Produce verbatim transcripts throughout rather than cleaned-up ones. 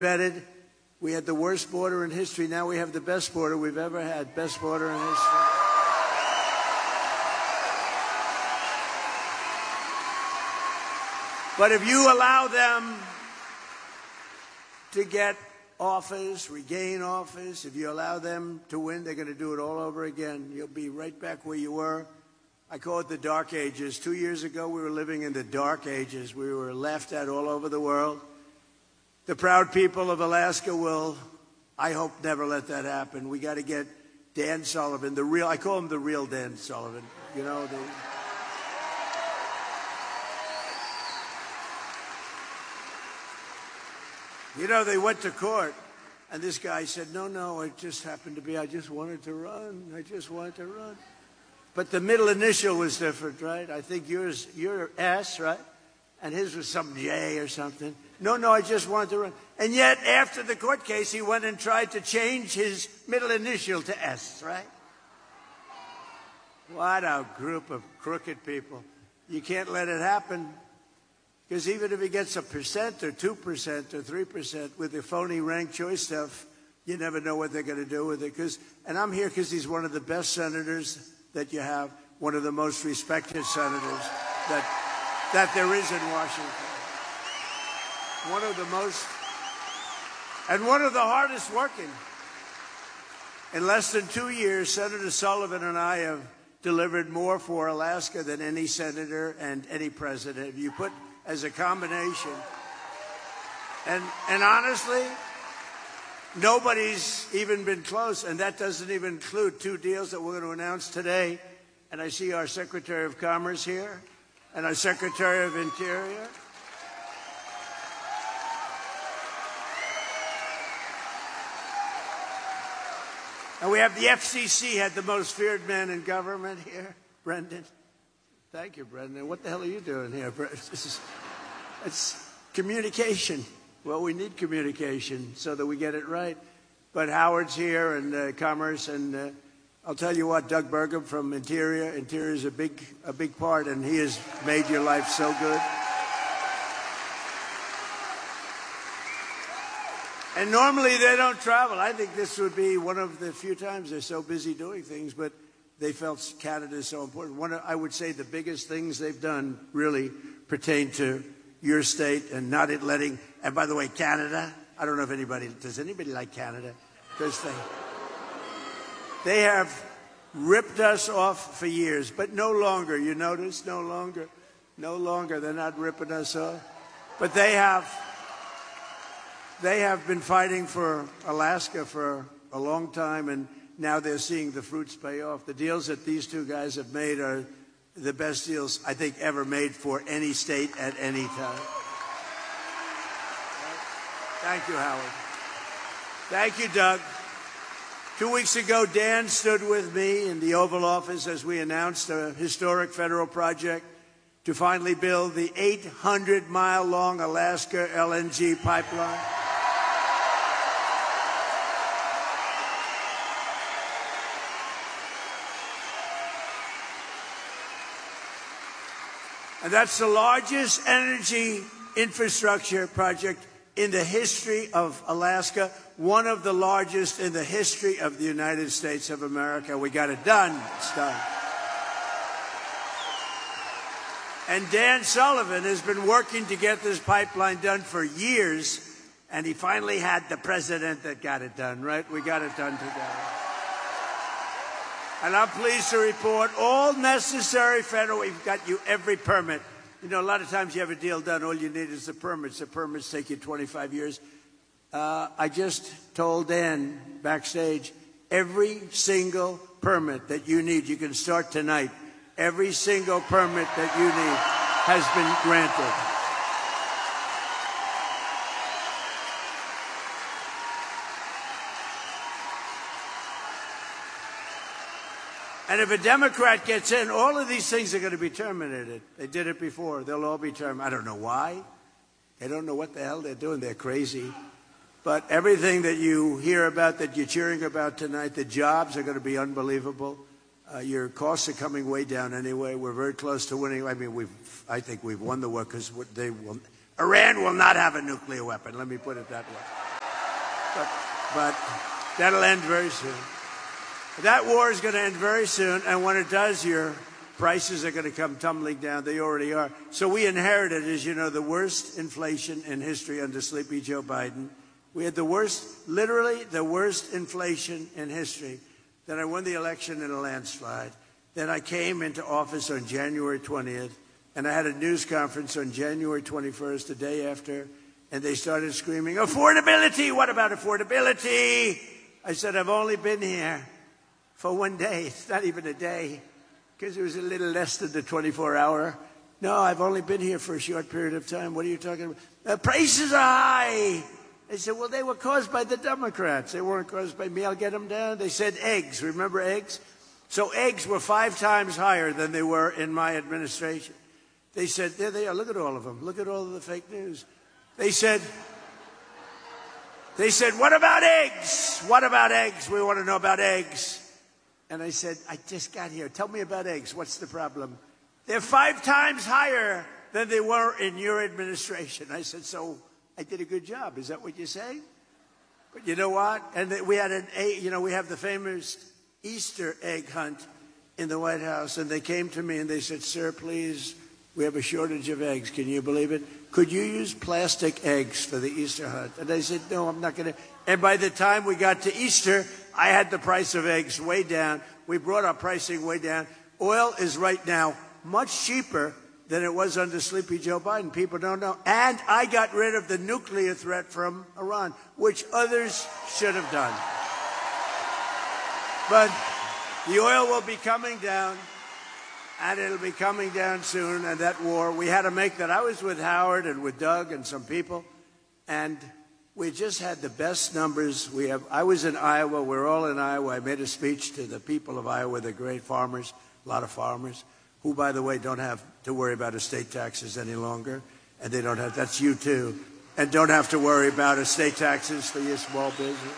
vetted. We had the worst border in history. Now we have the best border we've ever had. Best border in history. But if you allow them to get office, regain office, if you allow them to win, they're going to do it all over again. You'll be right back where you were. I call it the dark ages. Two years ago, we were living in the dark ages. We were laughed at all over the world. The proud people of Alaska will, I hope, never let that happen. We got to get Dan Sullivan, the real, I call him the real Dan Sullivan, you know, the... You know, they went to court, and this guy said, no, no, it just happened to be, I just wanted to run. I just wanted to run. But the middle initial was different, right? I think yours, your S, right? And his was some J or something. No, no, I just wanted to run. And yet, after the court case, he went and tried to change his middle initial to S, right? What a group of crooked people. You can't let it happen. Because even if he gets a percent or two percent or three percent with the phony ranked choice stuff, you never know what they're going to do with it. Cause, and I'm here because he's one of the best senators that you have, one of the most respected senators that, that there is in Washington. One of the most, and one of the hardest working. In less than two years, Senator Sullivan and I have delivered more for Alaska than any senator and any president. If you put as a combination. And, and honestly, nobody's even been close, and that doesn't even include two deals that we're going to announce today. And I see our Secretary of Commerce here and our Secretary of Interior. And we have the F C C, had the most feared man in government here, Brendan. Thank you, Brendan. What the hell are you doing here? This is, it's communication. Well, we need communication so that we get it right. But Howard's here and uh, Commerce, and uh, I'll tell you what, Doug Burgum from Interior. Interior is a big, a big part, and he has made your life so good. And normally they don't travel. I think this would be one of the few times they're so busy doing things, but they felt Canada is so important. One of, I would say the biggest things they've done really pertain to your state and not it letting, and by the way, Canada, I don't know if anybody, does anybody like Canada? Because they, they have ripped us off for years, but no longer, you notice, no longer, no longer, they're not ripping us off. But they have, they have been fighting for Alaska for a long time, and now they're seeing the fruits pay off. The deals that these two guys have made are the best deals I think ever made for any state at any time. Thank you, Howard. Thank you, Doug. Two weeks ago, Dan stood with me in the Oval Office as we announced a historic federal project to finally build the eight hundred mile long Alaska L N G pipeline. And that's the largest energy infrastructure project in the history of Alaska, one of the largest in the history of the United States of America. We got it done. It's done. And Dan Sullivan has been working to get this pipeline done for years, and he finally had the president that got it done, right? We got it done together. And I'm pleased to report all necessary federal, we've got you every permit. You know, a lot of times you have a deal done, all you need is the permits. The permits take you twenty-five years. Uh, I just told Dan backstage, every single permit that you need, you can start tonight. Every single permit that you need has been granted. And if a Democrat gets in, all of these things are going to be terminated. They did it before. They'll all be terminated. I don't know why. They don't know what the hell they're doing. They're crazy. But everything that you hear about, that you're cheering about tonight, the jobs are going to be unbelievable. Uh, your costs are coming way down anyway. We're very close to winning. I mean, we've, I think we've won the war because they will, Iran will not have a nuclear weapon. Let me put it that way. But, but that'll end very soon. That war is going to end very soon, and when it does, your prices are going to come tumbling down. They already are. So we inherited, as you know, the worst inflation in history under Sleepy Joe Biden. We had the worst, literally the worst inflation in history. Then I won the election in a landslide. Then I came into office on January twentieth, and I had a news conference on January twenty-first, the day after, and they started screaming, affordability, what about affordability? I said, I've only been here for one day. It's not even a day, because it was a little less than the twenty-four hour. No, I've only been here for a short period of time. What are you talking about? The prices are high. They said, well, they were caused by the Democrats. They weren't caused by me. I'll get them down. They said eggs. Remember eggs? So eggs were five times higher than they were in my administration. They said, there they are. Look at all of them. Look at all of the fake news. They said, they said, what about eggs? What about eggs? We want to know about eggs. And I said, I just got here. Tell me about eggs. What's the problem? They're five times higher than they were in your administration. I said, so I did a good job. Is that what you say? But you know what? And we had an, you know, we have the famous Easter egg hunt in the White House. And they came to me and they said, sir, please, we have a shortage of eggs. Can you believe it? Could you use plastic eggs for the Easter hunt? And I said, no, I'm not going to. And by the time we got to Easter, I had the price of eggs way down. We brought our pricing way down. Oil is right now much cheaper than it was under Sleepy Joe Biden. People don't know. And I got rid of the nuclear threat from Iran, which others should have done. But the oil will be coming down, and it'll be coming down soon. And that war, we had to make that. I was with Howard and with Doug and some people, and we just had the best numbers. We have. I was in Iowa. We're all in Iowa. I made a speech to the people of Iowa, the great farmers, a lot of farmers, who, by the way, don't have to worry about estate taxes any longer. And they don't have, that's you too. And don't have to worry about estate taxes for your small business,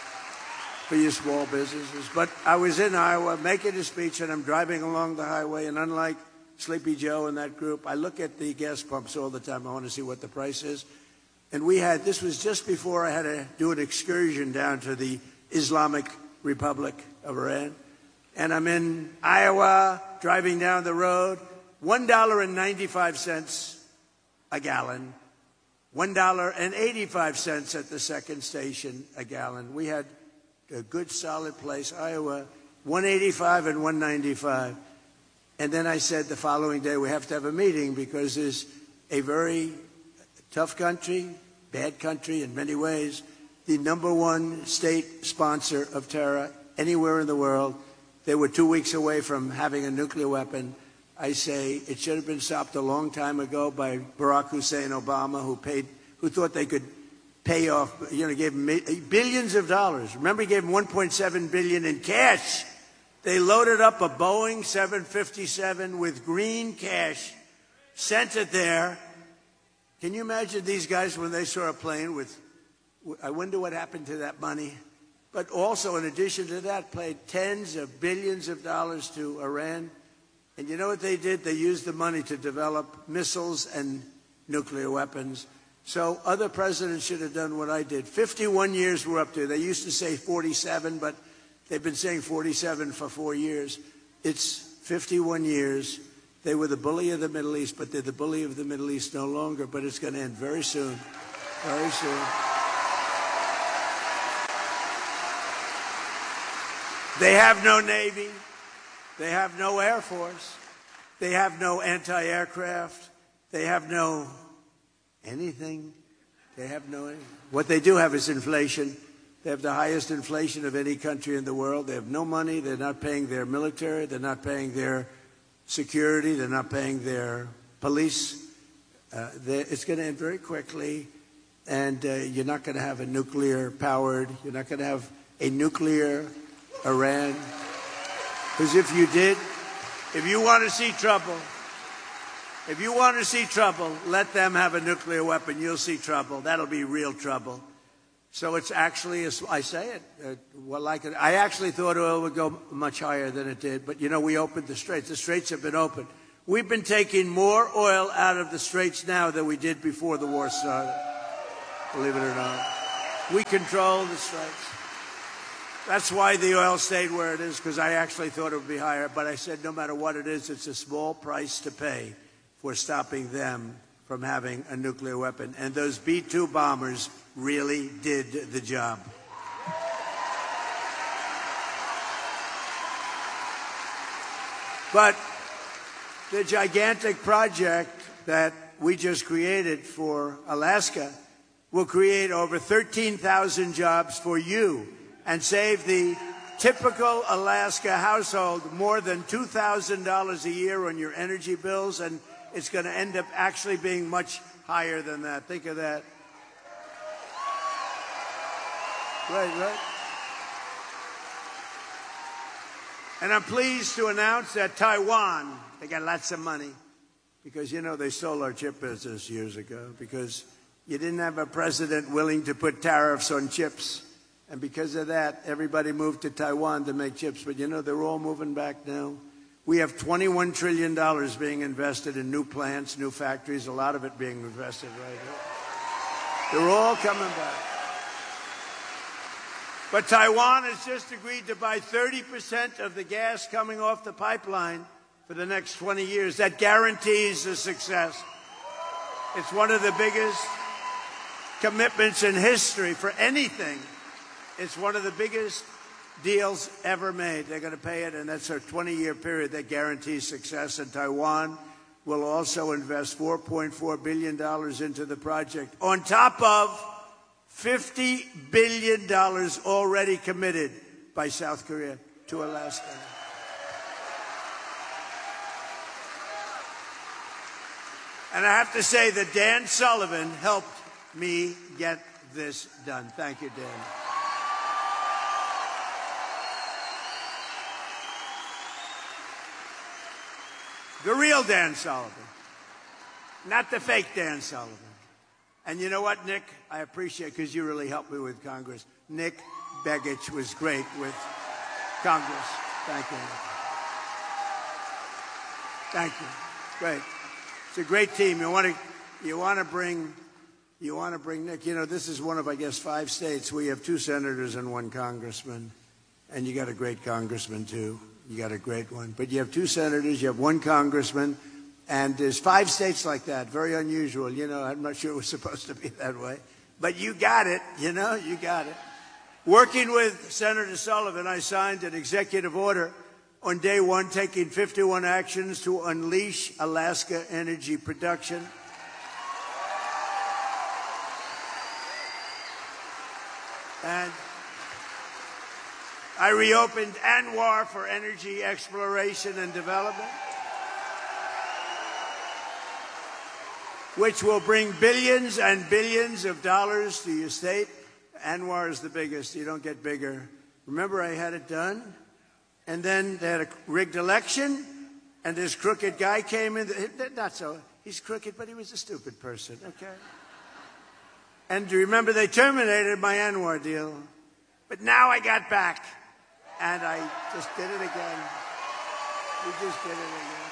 for your small businesses. But I was in Iowa making a speech, and I'm driving along the highway, and unlike Sleepy Joe and that group, I look at the gas pumps all the time. I want to see what the price is. And we had, this was just before I had to do an excursion down to the Islamic Republic of Iran. And I'm in Iowa, driving down the road, one dollar and ninety-five cents a gallon, one dollar and eighty-five cents at the second station a gallon. We had a good, solid place, Iowa, one eighty-five and one ninety-five. And then I said the following day, we have to have a meeting because there's a very tough country, bad country in many ways, the number one state sponsor of terror anywhere in the world. They were two weeks away from having a nuclear weapon. I say it should have been stopped a long time ago by Barack Hussein Obama, who paid, who thought they could pay off, you know, gave him billions of dollars. Remember, he gave him one point seven billion dollars in cash. They loaded up a Boeing seven fifty-seven with green cash, sent it there. Can you imagine these guys when they saw a plane with, I wonder what happened to that money. But also, in addition to that, paid tens of billions of dollars to Iran. And you know what they did? They used the money to develop missiles and nuclear weapons. So other presidents should have done what I did. fifty-one years we're up to. They used to say forty-seven, but they've been saying forty-seven for four years. It's fifty-one years. They were the bully of the Middle East, but they're the bully of the Middle East no longer. But it's going to end very soon, very soon. They have no Navy. They have no Air Force. They have no anti-aircraft. They have no anything. They have no anything. What they do have is inflation. They have the highest inflation of any country in the world. They have no money. They're not paying their military. They're not paying their security. They're not paying their police. Uh, it's going to end very quickly, and uh, you're not going to have a nuclear-powered, you're not going to have a nuclear Iran. Because if you did, if you want to see trouble, if you want to see trouble, let them have a nuclear weapon. You'll see trouble. That'll be real trouble. So it's actually, I say it, uh, well, like it, I actually thought oil would go much higher than it did. But, you know, we opened the straits. The straits have been opened. We've been taking more oil out of the straits now than we did before the war started, believe it or not. We control the strikes. That's why the oil stayed where it is, because I actually thought it would be higher. But I said no matter what it is, it's a small price to pay for stopping them from having a nuclear weapon. And those B two bombers really did the job. But the gigantic project that we just created for Alaska will create over thirteen thousand jobs for you and save the typical Alaska household more than two thousand dollars a year on your energy bills, and it's going to end up actually being much higher than that. Think of that. Right, right. And I'm pleased to announce that Taiwan, they got lots of money because, you know, they stole our chip business years ago because you didn't have a president willing to put tariffs on chips. And because of that, everybody moved to Taiwan to make chips. But, you know, they're all moving back now. We have twenty-one trillion dollars being invested in new plants, new factories, a lot of it being invested right here. They're all coming back. But Taiwan has just agreed to buy thirty percent of the gas coming off the pipeline for the next twenty years. That guarantees the success. It's one of the biggest commitments in history for anything. It's one of the biggest deals ever made. They're going to pay it, and that's a twenty-year period that guarantees success. And Taiwan will also invest four point four billion dollars into the project, on top of fifty billion dollars already committed by South Korea to Alaska. And I have to say that Dan Sullivan helped me get this done. Thank you, Dan. The real Dan Sullivan, not the fake Dan Sullivan. And you know what, Nick? I appreciate, because you really helped me with Congress. Nick Begich was great with Congress. Thank you. Thank you. Great. It's a great team. You want to, you want to bring, you want to bring Nick. You know, this is one of, I guess, five states. We have two senators and one congressman, and you got a great congressman too. You got a great one. But you have two senators, you have one congressman, and there's five states like that. Very unusual. You know, I'm not sure it was supposed to be that way. But you got it, you know, you got it. Working with Senator Sullivan, I signed an executive order on day one taking fifty-one actions to unleash Alaska energy production. And I reopened ANWR for energy exploration and development, which will bring billions and billions of dollars to your state. ANWR is the biggest. You don't get bigger. Remember, I had it done, and then they had a rigged election, and this crooked guy came in. Not so. He's crooked, but he was a stupid person, okay? And do you remember they terminated my ANWR deal? But now I got back. And I just did it again. We just did it again.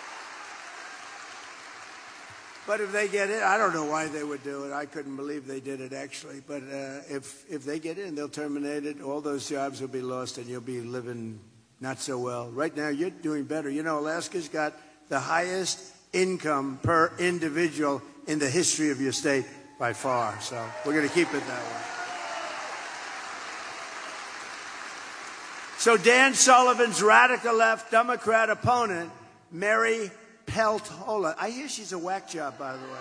But if they get it, I don't know why they would do it. I couldn't believe they did it, actually. But uh, if, if they get in, they'll terminate it. All those jobs will be lost, and you'll be living not so well. Right now, you're doing better. You know, Alaska's got the highest income per individual in the history of your state by far. So we're going to keep it that way. So Dan Sullivan's radical left Democrat opponent, Mary Peltola. I hear she's a whack job, by the way.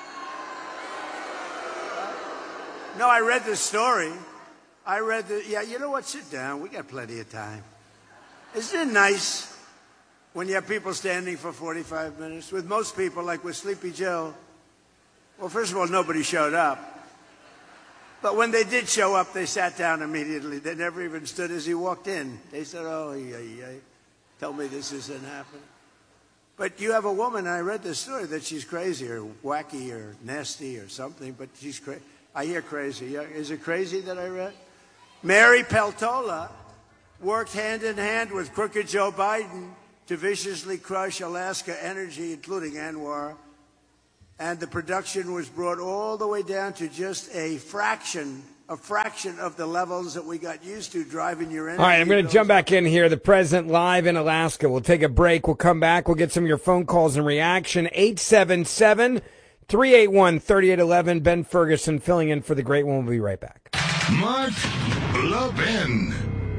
No, I read the story. I read the, yeah, you know what? Sit down. We got plenty of time. Isn't it nice when you have people standing for forty-five minutes? With most people, like with Sleepy Joe, well, first of all, nobody showed up. But when they did show up, they sat down immediately. They never even stood as he walked in. They said, oh, yeah, yeah, tell me this isn't happening. But you have a woman, I read this story, that she's crazy or wacky or nasty or something, but she's crazy. I hear crazy. Yeah, is it crazy that I read? Mary Peltola worked hand in hand with crooked Joe Biden to viciously crush Alaska energy, including ANWR. And the production was brought all the way down to just a fraction a fraction of the levels that we got used to driving your energy. All right, I'm going to jump back in here. The president live in Alaska. We'll take a break. We'll come back. We'll get some of your phone calls and reaction. eight seven seven, three eight one, three eight one one. Ben Ferguson filling in for the great one. We'll be right back. Mark Levin.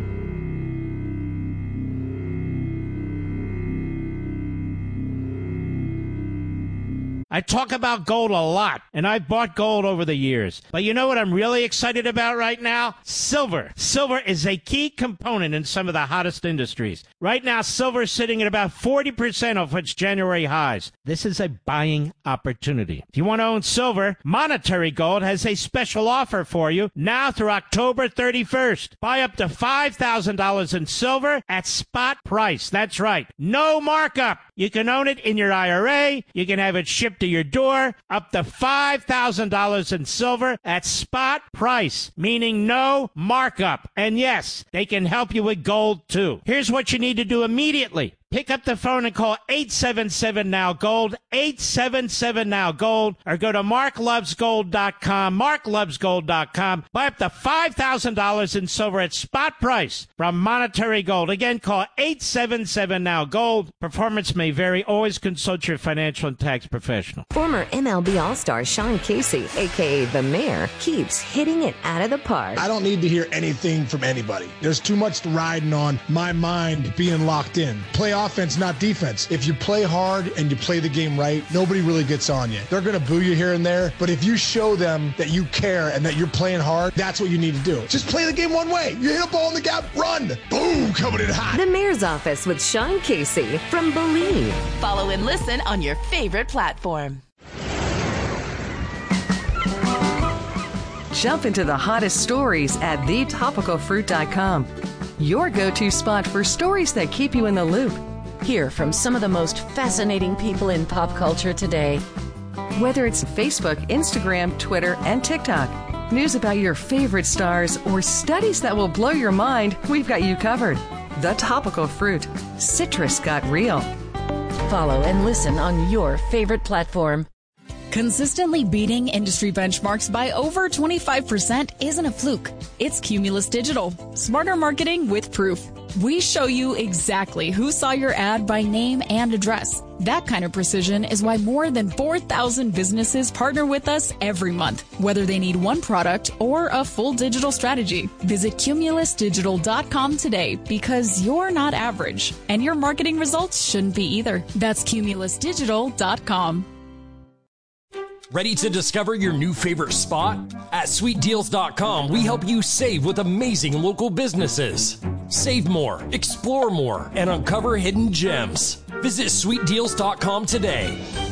I talk about gold a lot, and I've bought gold over the years. But you know what I'm really excited about right now? Silver. Silver is a key component in some of the hottest industries. Right now, silver is sitting at about forty percent of its January highs. This is a buying opportunity. If you want to own silver, Monetary Gold has a special offer for you now through October thirty-first. Buy up to five thousand dollars in silver at spot price. That's right. No markup. You can own it in your I R A. You can have it shipped to your door, up to five thousand dollars in silver at spot price, meaning no markup. And yes, they can help you with gold too. Here's what you need to do immediately. Pick up the phone and call eight seven seven now gold, eight seven seven now gold, or go to mark loves gold dot com, mark loves gold dot com. Buy up to five thousand dollars in silver at spot price from Monetary Gold. Again, call eight seven seven now gold. Performance may vary. Always consult your financial and tax professional. Former M L B All-Star Sean Casey, a k a. The Mayor, keeps hitting it out of the park. I don't need to hear anything from anybody. There's too much riding on my mind being locked in. Play offense, not defense. If you play hard and you play the game right, nobody really gets on you. They're going to boo you here and there, but if you show them that you care and that you're playing hard, that's what you need to do. Just play the game one way. You hit a ball in the gap, run. Boom, coming in hot. The Mayor's Office with Sean Casey from Believe. Follow and listen on your favorite platform. Jump into the hottest stories at the topical fruit dot com. Your go-to spot for stories that keep you in the loop. Hear from some of the most fascinating people in pop culture today. Whether it's Facebook, Instagram, Twitter, and TikTok, news about your favorite stars, or studies that will blow your mind, we've got you covered. The Topical Fruit. Citrus got real. Follow and listen on your favorite platform. Consistently beating industry benchmarks by over twenty-five percent isn't a fluke. It's Cumulus Digital. Smarter marketing with proof. We show you exactly who saw your ad by name and address. That kind of precision is why more than four thousand businesses partner with us every month, whether they need one product or a full digital strategy. Visit cumulus digital dot com today because you're not average, and your marketing results shouldn't be either. That's cumulus digital dot com. Ready to discover your new favorite spot? At sweet deals dot com, we help you save with amazing local businesses. Save more, explore more, and uncover hidden gems. Visit sweet deals dot com today.